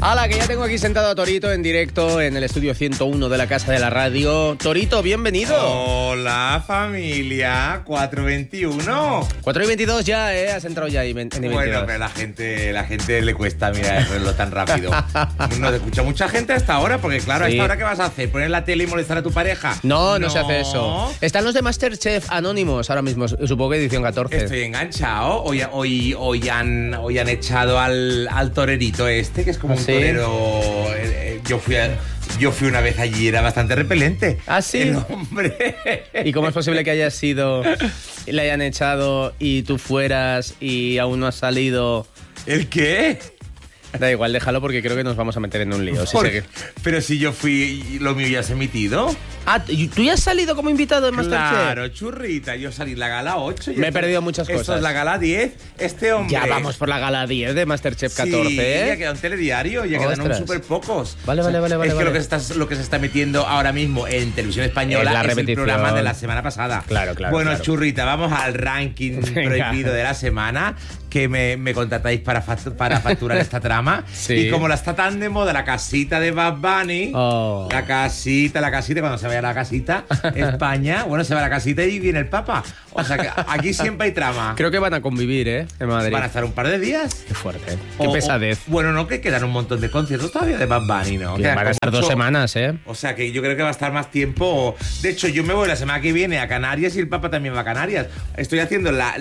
¡Hala, que ya tengo aquí sentado a Torito en directo en el estudio 101 de la Casa de la Radio! Torito, bienvenido. Hola, familia. 4:21. 4:22 ya, ¿eh? Has entrado ya ahí en 22. Bueno, pero la gente le cuesta mirar el reloj tan rápido. No te escucha mucha gente hasta ahora, porque claro, Sí. ¿a esta hora qué vas a hacer? ¿Poner la tele y molestar a tu pareja? No se hace eso. Están los de Masterchef Anónimos ahora mismo, supongo que edición 14. Estoy enganchado. Hoy han echado al torerito este, que es como ¿Ah, un sí? torero. Yo fui una vez allí, era bastante repelente. ¿Ah, sí? El hombre. ¿Y cómo es posible que hayas sido, le hayan echado y tú fueras y aún no has salido? ¿El qué? Da igual, déjalo porque creo que nos vamos a meter en un lío. Pero si yo fui, lo mío ya se ha emitido. Ah, ¿tú ya has salido como invitado en Masterchef? Claro, churrita, yo salí en la gala 8. Me he perdido muchas Esto cosas. es la gala 10. Este hombre... Ya vamos por la gala 10 de Masterchef 14, Sí, ¿eh? ya queda un telediario, ya quedan Ostras. súper pocos. Vale. Es que vale. lo que se está metiendo ahora mismo en televisión española Es la es el repetición. programa de la semana pasada. Claro. Bueno, churrita, vamos al ranking Venga. prohibido de la semana, que me contratáis para facturar esta trama. Sí. Y como la está tan de moda la casita de Bad Bunny, Oh. la casita, cuando se vaya a la casita, España, bueno, se va a la casita y viene el Papa. O sea que aquí siempre hay trama. Creo que van a convivir, ¿eh? En Madrid. Van a estar un par de días. Qué fuerte. Qué pesadez. Bueno, no, que quedan un montón de conciertos todavía de Bad Bunny, ¿no? Que Quedan van a estar como 2 8. semanas, ¿eh? O sea que yo creo que va a estar más tiempo. De hecho, yo me voy la semana que viene a Canarias y el Papa también va a Canarias. Estoy haciendo la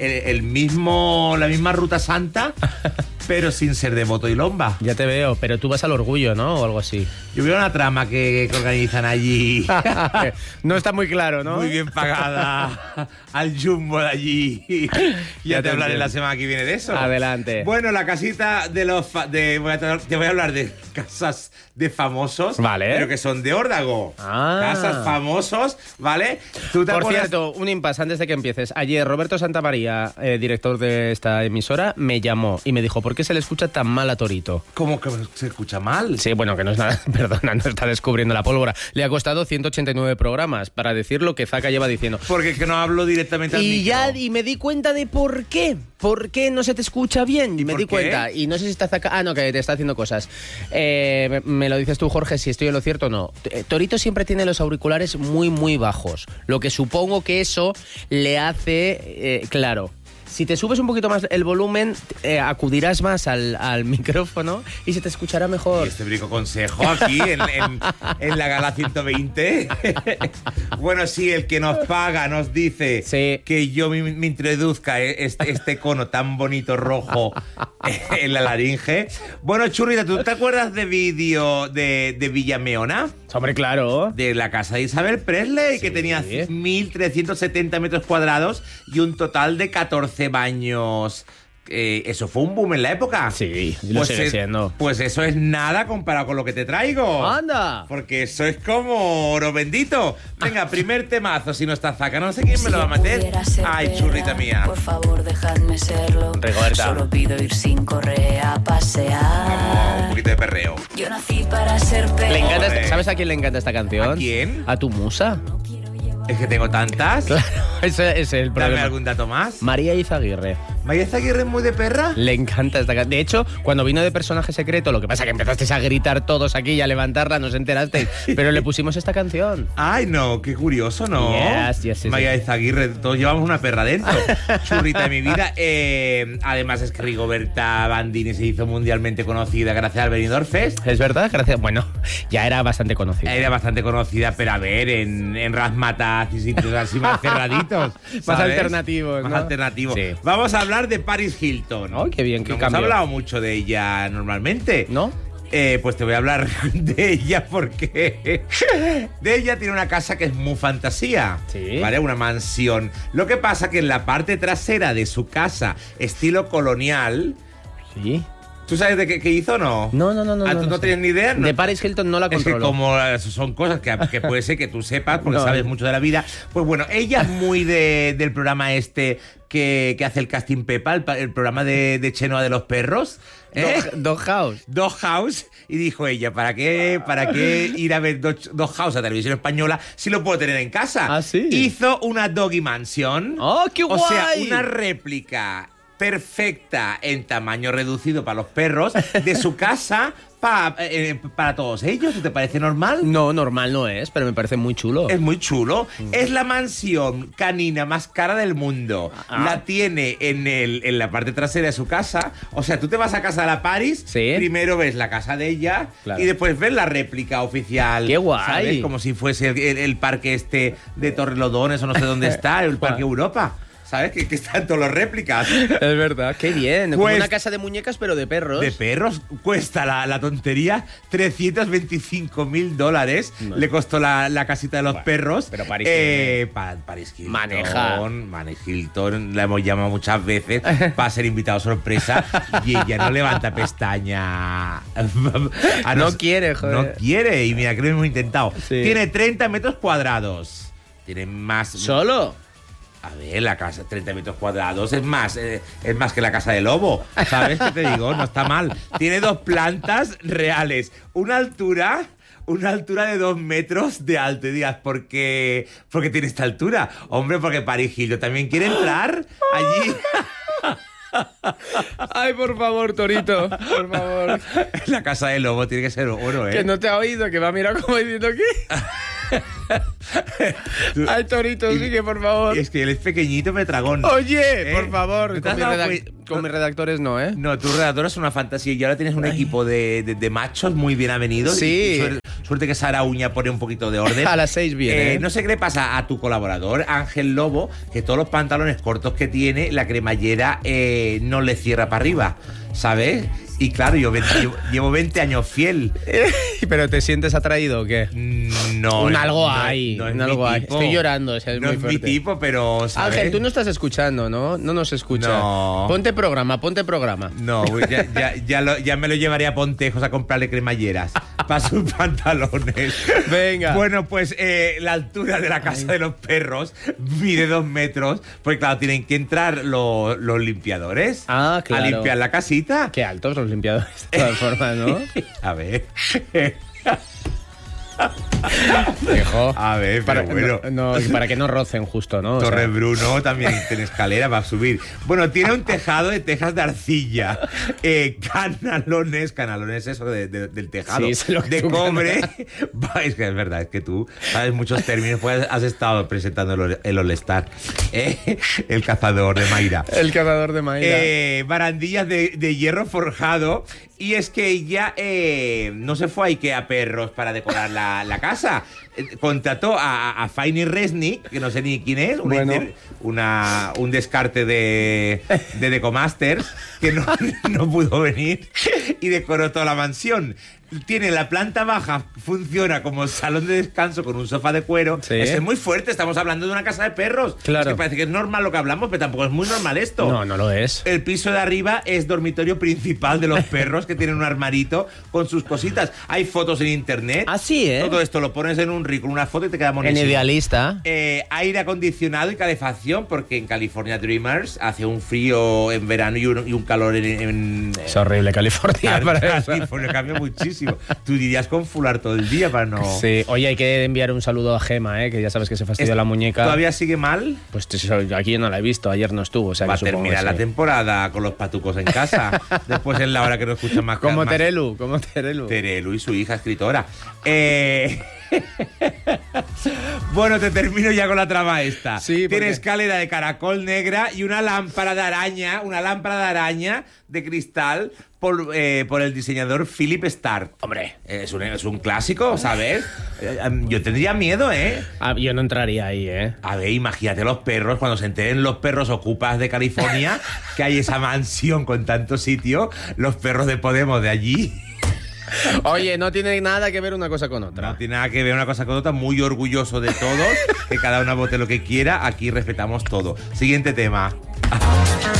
misma ruta santa, pero sin ser de moto y lomba. Ya te veo, pero tú vas al Orgullo, ¿no? O algo así. Yo veo una trama que organizan allí. No está muy claro, ¿no? Muy bien pagada al Jumbo de allí. Ya Ya te te hablaré entiendo. la semana que viene de eso. Adelante. Bueno, la casita de los... te voy a hablar de casas de famosos. Vale. Pero que son de Órdago. Ah. Casas famosos, ¿vale? ¿Tú te Por acuerdas? cierto, un impasse antes de que empieces. Ayer Roberto Santamaría, director de esta emisora, me llamó y me dijo, ¿por qué se le escucha tan mal a Torito? ¿Cómo que se escucha mal? Sí, bueno, que no es nada, perdona, no está descubriendo la pólvora. Le ha costado 189 programas para decir lo que Zaka lleva diciendo. Porque que no hablo directamente al micro. Y me di cuenta de por qué. ¿Por qué no se te escucha bien? ¿Y me por di qué? cuenta. Y no sé si está Zaka... Ah, no, que te está haciendo cosas. Me lo dices tú, Jorge, si estoy en lo cierto o no. Torito siempre tiene los auriculares muy, muy bajos. Lo que supongo que eso le hace... claro. Si te subes un poquito más el volumen, acudirás más al micrófono y se te escuchará mejor. Y este brico consejo aquí en la gala 120. Bueno, sí, el que nos paga nos dice Sí. que yo me introduzca este cono tan bonito rojo en la laringe. Bueno, churrita, ¿tú te acuerdas de vídeo de Villameona? Hombre, claro. De la casa de Isabel Presley, que Sí. tenía 1.370 metros cuadrados y un total de 14 baños. Eso fue un boom en la época. Sí, lo sigue siendo. Pues eso es nada comparado con lo que te traigo. ¡Anda! Porque eso es como oro bendito. Venga, primer temazo, si no está Zaka. No sé quién me lo va a meter. Ay, churrita mía. Por favor, dejadme serlo. Rigoberta. Solo pido ir sin correa a Vamos, un pasear. poquito de perreo. Yo nací para ser Le perro. encanta Joder. ¿Sabes a quién le encanta esta canción? ¿A quién? A tu musa. Es que tengo tantas. Claro, ese es el Dame problema. algún dato más. María Izaguirre. ¿María Zaguirre es muy de perra? Le encanta esta canción. De hecho, cuando vino de personaje secreto, lo que pasa es que empezasteis a gritar todos aquí y a levantarla, no os enterasteis. Pero le pusimos esta canción. Ay, no, qué curioso, ¿no? Yes. María Izaguirre, todos llevamos una perra dentro. Churrita de mi vida. Además es que Rigoberta Bandini se hizo mundialmente conocida gracias al Benidorm Fest. ¿Es verdad? Gracias. Bueno, ya era bastante conocida. Era bastante conocida, pero a ver, en Razmataz y sitios así más cerraditos. Más ¿sabes? alternativos, Más ¿no? alternativos. Sí. Vamos a hablar de Paris Hilton. Oh, qué bien, qué no hemos cambio. hablado mucho de ella normalmente. ¿No? Pues te voy a hablar de ella porque de ella tiene una casa que es muy fantasía, Sí. ¿vale? Una mansión. Lo que pasa que en la parte trasera de su casa, estilo colonial, Sí. ¿tú sabes de qué hizo o no? No. ¿Ah, tú no sé. tienes ni idea? De Paris Hilton no la Es que controlo. como son cosas que puede ser que tú sepas porque No. sabes mucho de la vida. Pues bueno, ella es muy del programa este que hace el Casting Pepa, el programa de Chenoa de los perros. Dog House. Dog House. Y dijo ella, ¿para qué ir a ver Dog House a televisión española si lo puedo tener en casa? ¿Ah, sí? Hizo una Doggy Mansion. ¡Oh, qué O sea, guay! una réplica perfecta en tamaño reducido para los perros de su casa para todos ellos. ¿Te parece normal? No, normal no es, pero me parece muy chulo. Es muy chulo. Es la mansión canina más cara del mundo. La tiene en la parte trasera de su casa. O sea, tú te vas a casa de la Paris, ¿Sí? Primero ves la casa de ella, claro, y después ves la réplica oficial. ¡Qué guay! ¿Sabes? Como si fuese el parque este de Torrelodones o no sé dónde está, el Parque Europa. ¿Sabes? Que están todos los réplicas. Es verdad, qué bien. Como Pues- una casa de muñecas, pero de perros. De perros. Cuesta la tontería $325.000. No. Le costó la casita de los Bueno, perros. pero Paris Paris Hilton. Maneja. Paris Hilton. La hemos llamado muchas veces para ser invitado sorpresa. Y ella no levanta pestaña. No quiere, joder. No quiere. Y mira que lo hemos intentado. Sí. Tiene 30 metros cuadrados. Tiene más. ¿Solo? A ver, la casa, 30 metros cuadrados, es más que la casa de Lobo. ¿Sabes qué te digo? No está mal. Tiene 2 plantas reales. Una altura de 2 metros de alto. Y digas, ¿por qué tiene esta altura? Hombre, porque Paris Hilton también quiere entrar allí. Ay, por favor, Torito, por favor. La casa de Lobo tiene que ser oro, ¿eh? Que no te ha oído, que va a mirar como diciendo ¿qué? Ay, Torito, sigue, por favor. Es que él es pequeñito, petragón. Oye, ¿Eh? por favor. ¿No te has Con, dado cuen- con mis redactores no, ¿eh? No, tu redactor es una fantasía y ahora tienes un equipo de machos muy bien avenidos. Sí. Y suerte que Sara Uña pone un poquito de orden. A las 6 viene, ¿eh? No sé qué le pasa a tu colaborador, Ángel Lobo, que todos los pantalones cortos que tiene, la cremallera no le cierra para arriba, ¿sabes? Y claro, yo llevo 20 años fiel. ¿Pero te sientes atraído o qué? No. Un algo no, hay, no es un mi algo hay. tipo. Estoy llorando, o sea, es No muy es mi fuerte. tipo, pero, ¿sabes? Ángel, tú no estás escuchando, ¿no? No nos escuchas. No. Ponte programa, ponte programa. No, ya me lo llevaré a Pontejos a comprarle cremalleras para sus pantalones. Venga. Bueno, pues la altura de la casa de los perros mide 2 metros, porque claro, tienen que entrar los limpiadores Ah, claro. a limpiar la casita. Qué altos los limpiadores, de todas formas, ¿no? A ver. Dejo. A ver, pero bueno. No, para que no rocen justo, ¿no? O sea, Torre Bruno también tiene escalera para subir. Bueno, tiene un tejado de tejas de arcilla, canalones eso del tejado, Sí, sé lo que de tú cobre. Es que es verdad, es que tú sabes muchos términos, pues has estado presentando el All-Star, el cazador de Mayra. el cazador de Mayra. Barandillas de hierro forjado. Y es que ella no se fue a Ikea Perros para decorar la casa. Contrató a Fanny Resnick, que no sé ni quién es, un descarte de Decomasters, que no pudo venir, y decoró toda la mansión. Tiene la planta baja, funciona como salón de descanso con un sofá de cuero. Sí. Es muy fuerte, estamos hablando de una casa de perros. Claro. Es que parece que es normal lo que hablamos, pero tampoco es muy normal esto. No, no lo es. El piso de arriba es dormitorio principal de los perros, que tienen un armarito con sus cositas. Hay fotos en internet. Así, ¿eh? Todo esto lo pones en un rico, en una foto y te queda En monísimo. Idealista. Aire acondicionado y calefacción, porque en California Dreamers hace un frío en verano y un calor en Es horrible California para eso. California cambia muchísimo. Tú dirías con fular todo el día para no... Sí, oye, hay que enviar un saludo a Gema, que ya sabes que se fastidió la muñeca. ¿Todavía sigue mal? Pues aquí yo no la he visto, ayer no estuvo, o sea Va a que supongo terminar que la sí. temporada con los patucos en casa. Después en la hora que no escuchan más. Como más Terelu, como Terelu. Terelu y su hija escritora. Bueno, te termino ya con la trama esta. Sí, ¿por Tiene qué? escalera de caracol negra y una lámpara de araña de cristal por el diseñador Philip Stark. Hombre. Es un clásico, ¿sabes? Yo tendría miedo, ¿eh? Yo no entraría ahí, A ver, imagínate los perros, cuando se enteren los perros ocupas de California, que hay esa mansión con tanto sitio, los perros de Podemos de allí. Oye, no tiene nada que ver una cosa con otra. No tiene nada que ver una cosa con otra, muy orgulloso de todos, que cada uno vote lo que quiera, aquí respetamos todo. Siguiente tema.